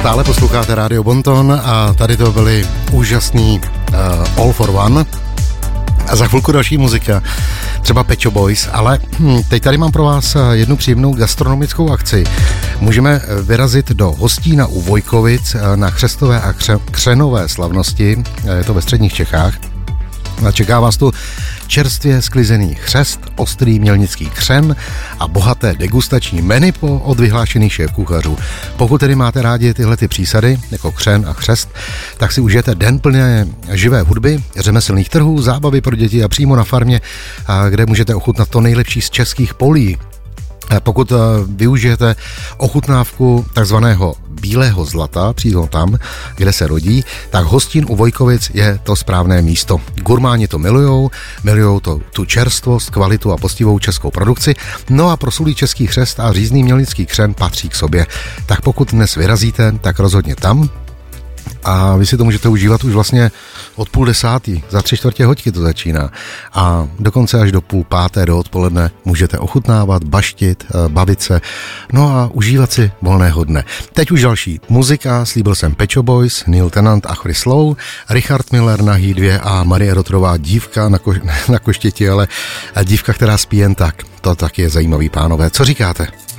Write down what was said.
Stále posloucháte Radio Bonton a tady to byly úžasný All for One. A za chvilku další muzika, třeba Pet Shop Boys, ale teď tady mám pro vás jednu příjemnou gastronomickou akci. Můžeme vyrazit do Hostína u Vojkovic na křestové a křenové slavnosti, je to ve středních Čechách. A čeká vás tu čerstvě sklizený chřest, ostrý mělnický křen a bohaté degustační menu od vyhlášených šéfkuchařů. Pokud tedy máte rádi tyhle ty přísady, jako křen a chřest, tak si užijete den plně živé hudby, řemeslných trhů, zábavy pro děti a přímo na farmě, kde můžete ochutnat to nejlepší z českých polí. Pokud využijete ochutnávku takzvaného bílého zlata, přímo tam, kde se rodí, tak Hostín u Vojkovic je to správné místo. Gurmáni to milujou tu čerstvost, kvalitu a postivou českou produkci, no a proslulý český chřest a řízný mělnický křen patří k sobě. Tak pokud dnes vyrazíte, tak rozhodně tam. A vy si to můžete užívat už vlastně od 9:30, za 3/4 hodiny to začíná. A dokonce až do 5:30 do odpoledne můžete ochutnávat, baštit, bavit se, no a užívat si volného dne. Teď už další muzika, slíbil jsem Pet Shop Boys, Neil Tennant a Chris Lowe, Richard Miller na H2 a Marie Rotrová, dívka na koštěti, ale dívka, která spí jen tak. To taky je zajímavý, pánové. Co říkáte?